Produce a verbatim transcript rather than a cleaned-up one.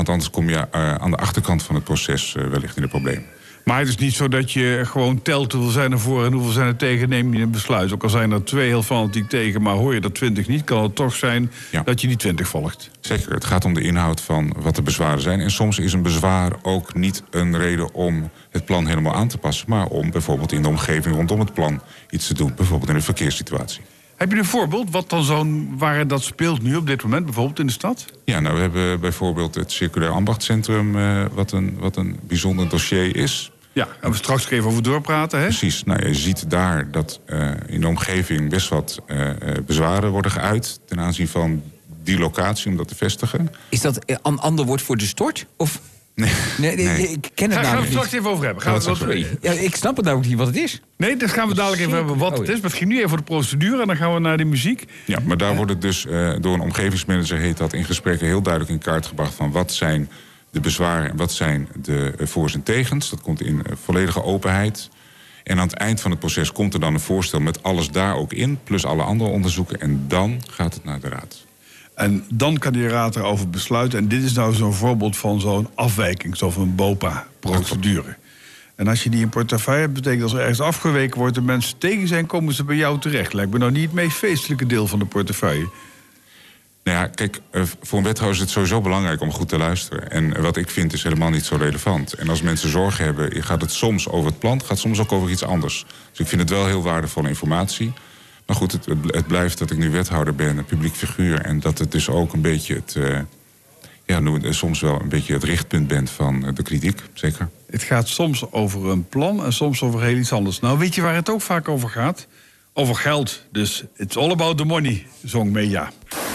Want anders kom je uh, aan de achterkant van het proces uh, wellicht in de problemen. Maar het is niet zo dat je gewoon telt hoeveel zijn er voor en hoeveel zijn er tegen, neem je een besluit. Ook al zijn er twee heel fanatiek tegen, maar hoor je dat twintig niet, kan het toch zijn ja. dat je die twintig volgt. Zeker, het gaat om de inhoud van wat de bezwaren zijn. En soms is een bezwaar ook niet een reden om het plan helemaal aan te passen, maar om bijvoorbeeld in de omgeving rondom het plan iets te doen. Bijvoorbeeld in een verkeerssituatie. Heb je een voorbeeld wat dan zo'n, waar dat speelt nu op dit moment, bijvoorbeeld in de stad? Ja, nou we hebben bijvoorbeeld het Circulair Ambachtscentrum, uh, wat, een, wat een bijzonder dossier is. Ja, en we straks even over doorpraten, hè? Precies. Nou, je ziet daar dat uh, in de omgeving best wat uh, bezwaren worden geuit ten aanzien van die locatie om dat te vestigen. Is dat een ander woord voor de stort? Of... Nee. Nee, nee, nee. Ik ken het Ga, namelijk gaan we het straks niet. even over hebben. Gaan we het Sorry. Ja, ik snap het namelijk niet wat het is. Nee, dat gaan we dadelijk even hebben wat het is. Maar het ging nu even voor de procedure en dan gaan we naar de muziek. Ja, maar daar wordt het dus uh, door een omgevingsmanager, heet dat, in gesprekken heel duidelijk in kaart gebracht van wat zijn de bezwaren en wat zijn de uh, voor's en tegens. Dat komt in uh, volledige openheid. En aan het eind van het proces komt er dan een voorstel met alles daar ook in, plus alle andere onderzoeken. En dan gaat het naar de raad. En dan kan die raad erover besluiten. En dit is nou zo'n voorbeeld van zo'n afwijking, zo van een BOPA-procedure. En als je die in portefeuille hebt, betekent dat als er ergens afgeweken wordt en mensen tegen zijn, komen ze bij jou terecht. Lijkt me nou niet het meest feestelijke deel van de portefeuille. Nou ja, kijk, voor een wethouder is het sowieso belangrijk om goed te luisteren. En wat ik vind is helemaal niet zo relevant. En als mensen zorgen hebben, gaat het soms over het plan, gaat soms ook over iets anders. Dus ik vind het wel heel waardevolle informatie. Maar goed, het, het blijft dat ik nu wethouder ben, een publiek figuur. En dat het dus ook een beetje het, uh, ja, soms wel een beetje het richtpunt bent van de kritiek, zeker. Het gaat soms over een plan en soms over heel iets anders. Nou, weet je waar het ook vaak over gaat? Over geld. Dus it's all about the money, zong Meja.